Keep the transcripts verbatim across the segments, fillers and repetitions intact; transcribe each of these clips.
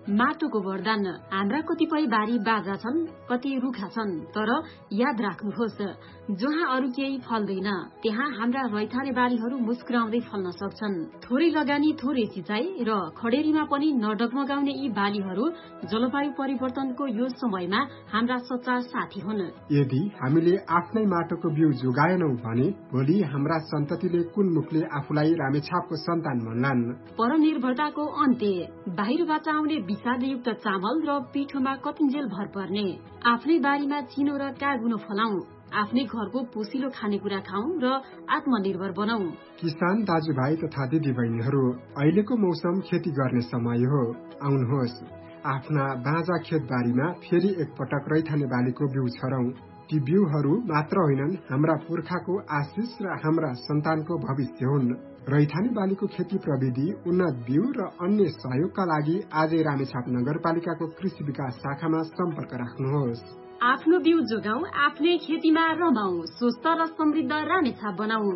माटोको वरदान। हाम्रा कतिपय बारी बाजा छन्, कति रुखा छन्, तर याद राख्नुहोस्, जहाँ अरू केही फल्दैन त्यहाँ हाम्रा रैथाने बालीहरू मुस्कुराउँदै फल्न सक्छन्। थोरै लगानी, थोरै सिँचाइ र खडेरीमा पनि नडगमगाउने यी बालीहरू जलवायु परिवर्तनको यो समयमा हाम्रा सच्चा साथी हुन्। यदि हामीले आफ्नै माटोको बिउ जोगाएनौं भने भोलि हाम्रा सन्ततिले कुन मुखले आफूलाई रामेछापको सन्तान भन्लान्। परनिर्भरताको अन्त्य। बाहिरबाट आउने विषादयुक्त चामल र पिठोमा कतिन्जेल भर पर्ने। आफ्नै बारीमा चिनो र कागुनो फलाऊ, आफ्नै घरको पोसिलो खानेकुरा खाऊ र आत्मनिर्भर बनाऊ। किसान दाजुभाइ तथा दिदी बहिनीहरू, अहिलेको मौसम खेती गर्ने समय हो। आउनुहोस्, आफ्ना बाँझा खेतबारीमा फेरि एकपटक रैथाने बालीको बिउ छरौं। ती बिउहरू मात्र होइनन्, हाम्रा पुर्खाको आशिष र हाम्रा सन्तानको भविष्य हुन्। रैथाने बालीको खेती प्रविधि, उन्नत बिउ र अन्य सहयोगका लागि आजै रामेछाप नगरपालिकाको कृषि विकास शाखामा सम्पर्क राख्नुहोस्। आफ्नो बिउ जोगाऊ, आफ्नै खेतीमा रमाऊ, स्वस्थ र समृद्ध रामेछाप बनाऊ।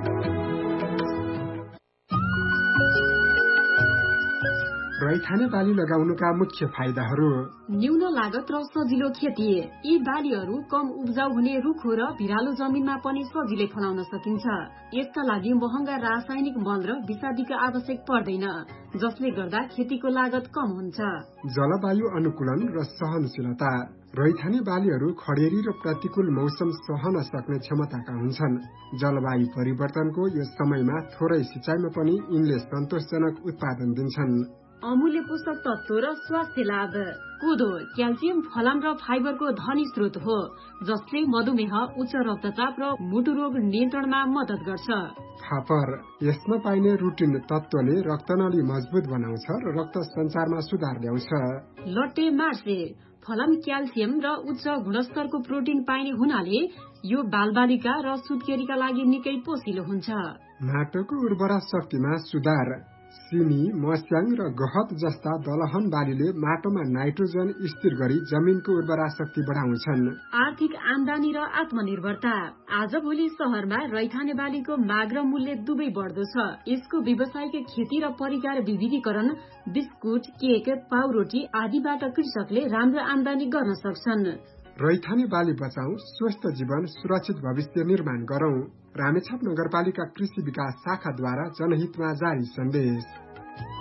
रैथाने बाली लगाउनुका मुख्य फाइदाहरू। न्यून लागत र सजिलो खेती। यी बालीहरू कम उब्जाउ हुने रुखो र भिरालो जमिनमा पनि सजिलै फलाउन सकिन्छ। यसका लागि महँगा रासायनिक मल र विषादीको आवश्यक पर्दैन, जसले गर्दा खेतीको लागत कम हुन्छ। जलवायु अनुकूलन र सहनशीलता। रैथाने बालीहरू खडेरी र प्रतिकूल मौसम सहन सक्ने क्षमताका हुन्छन्। जलवायु परिवर्तनको यो समयमा थोरै सिँचाइमा पनि यिनले सन्तोषजनक उत्पादन दिन्छन्। अमूल्य पोषक तत्व र स्वास्थ्य लाभ। कोदो क्याल्सियम, फलाम र फाइबरको धनी स्रोत हो, जसले मधुमेह, उच्च रक्तचाप र मुटु रोग नियन्त्रणमा मद्दत गर्छ। फापर, यसमा पाइने रुटिन तत्वले रक्तनली मजबुत बनाउँछ र रक्त सञ्चारमा सुधार ल्याउँछ। लट्टे मार्से, फलाम क्याल्सियम र उच्च गुणस्तरको प्रोटिन पाइने हुनाले यो बालबालिका र सुत्केरीका लागि निकै पोसिलो हुन्छ। माटोको उर्वरा शक्तिमा सुधार। सिमी, मस्याङ र गहत जस्ता दलहन बालीले माटोमा नाइट्रोजन स्थिर गरी जमिनको उर्वरा शक्ति बढाउँछन्। आर्थिक आमदानी र आत्मनिर्भरता। आजभोलि शहरमा रैथाने बालीको माग र मूल्य दुवै बढ्दो छ। यसको व्यावसायिक खेती र परिकार विविधीकरण, बिस्कुट, केक, पाउरोटी आदिबाट कृषकले राम्रो आमदानी गर्न सक्छन्। रैथाने बाली बचाऊ, स्वस्थ जीवन, सुरक्षित भविष्य निर्माण गरौं। रामेछाप नगरपालिका कृषि विकास शाखाद्वारा जनहितमा जारी सन्देश।